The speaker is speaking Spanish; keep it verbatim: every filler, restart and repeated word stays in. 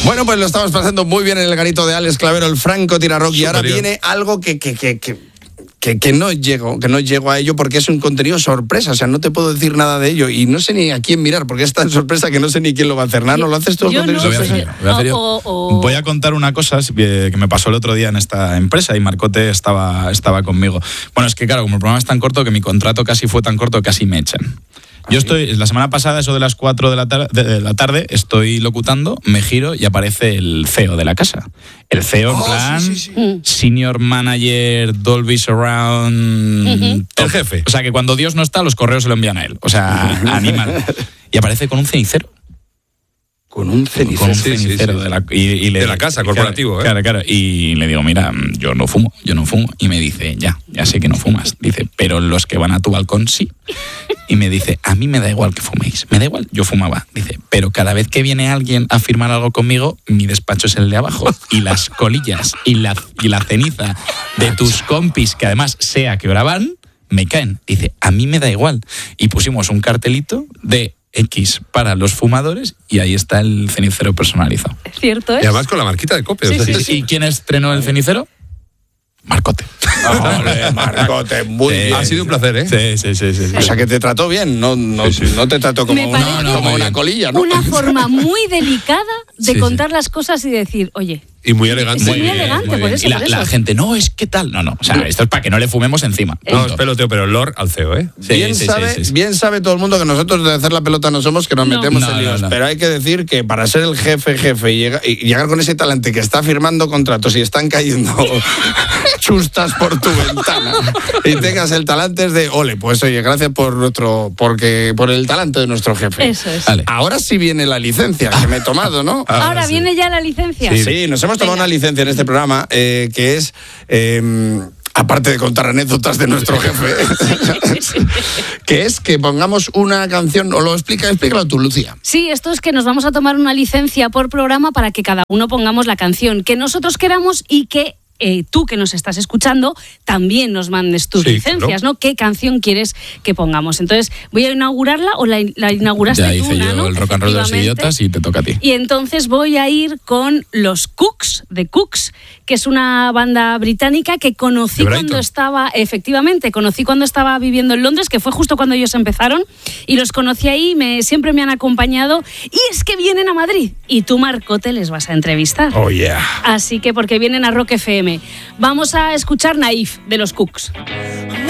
Bueno, pues lo estamos pasando muy bien en el garito de Alex Clavero, el Franco Tirarock, y ahora viene algo que... que, que, que... Que, que no llego, que no llego a ello porque es un contenido sorpresa, o sea, no te puedo decir nada de ello y no sé ni a quién mirar porque es tan sorpresa que no sé ni quién lo va a hacer. ¿No lo haces tú? Yo no, voy, a hacer, voy, a hacer yo. O, o... voy a contar una cosa que me pasó el otro día en esta empresa y Marcote estaba, estaba conmigo. Bueno, es que claro, como el programa es tan corto que mi contrato casi fue tan corto que casi me echan. Yo estoy, la semana pasada, eso de las cuatro de la, tar- de la tarde, estoy locutando, me giro y aparece el C E O de la casa. El C E O, en oh, plan, sí, sí, sí. Senior Manager, Dolby Surround... Uh-huh. El jefe. O sea, que cuando Dios no está, los correos se lo envían a él. O sea, animal. Y aparece con un cenicero. Con un cenicero. Con un cenicero sí, sí, sí. de la, y, y le, de la casa, corporativo. Claro, ¿eh? claro, claro. Y le digo, mira, yo no fumo, yo no fumo. Y me dice, ya, ya sé que no fumas. Dice, pero los que van a tu balcón sí. Y me dice, a mí me da igual que fuméis. Me da igual, yo fumaba. Dice, pero cada vez que viene alguien a firmar algo conmigo, mi despacho es el de abajo. Y las colillas y la, y la ceniza de tus compis, que además sé a qué hora van, me caen. Dice, a mí me da igual. Y pusimos un cartelito de X para los fumadores y ahí está el cenicero personalizado. ¿Cierto es? Y además con la marquita de copia. Sí, o sea, sí, sí. ¿Y quién estrenó el cenicero? Marcote. Ole, Marcote, muy Sí, bien. ha sido un placer, ¿eh? Sí, sí, sí, sí, sí. O sea, que te trató bien, no, no, Sí, sí. no te trató como, Me una, parece como una colilla, ¿no? Una forma muy delicada de Sí, contar sí. las cosas y decir, oye... Y muy elegante. Sí, Muy muy bien, elegante, muy por bien. eso, Y la, por la eso. gente, no, es que tal. No, no. O sea, esto es para que no le fumemos encima. No, Punto. es peloteo, pero Lord al C E O, ¿eh? Sí, bien, sí, sabe, sí, sí, sí. bien sabe todo el mundo que nosotros de hacer la pelota no somos, que nos No. metemos No, en líos. no, no. Pero hay que decir que para ser el jefe, jefe y, llega- y llegar con ese talante que está firmando contratos y están cayendo chustas por tu ventana y tengas el talante es de, ole, pues oye, gracias por nuestro, porque, por el talante de nuestro jefe. Eso es. Vale. Ahora sí viene la licencia que me he tomado, ¿no? Ahora sí. viene ya la licencia. Sí, sí, nos hemos tomado Venga. una licencia en este programa eh, que es, eh, aparte de contar anécdotas de nuestro jefe, que es que pongamos una canción, o lo explica, explícalo tú, Lucía. Sí, esto es que nos vamos a tomar una licencia por programa para que cada uno pongamos la canción que nosotros queramos y que eh, tú que nos estás escuchando también nos mandes tus Sí, licencias, claro. ¿no? ¿Qué canción quieres que pongamos? Entonces, voy a inaugurarla o la, la inauguraste Ya tú, hice yo Nano, el rock and roll de los efectivamente. idiotas y te toca a ti. Y entonces voy a ir con los Cooks, de Cooks, que es una banda británica que conocí ¿De Brighton? cuando estaba, efectivamente, conocí cuando estaba viviendo en Londres, que fue justo cuando ellos empezaron, y los conocí ahí, me, siempre me han acompañado, y es que vienen a Madrid, y tú, Marcote, les vas a entrevistar. Oh, yeah. Así que porque vienen a Rock F M. Vamos a escuchar Naif, de los Cooks.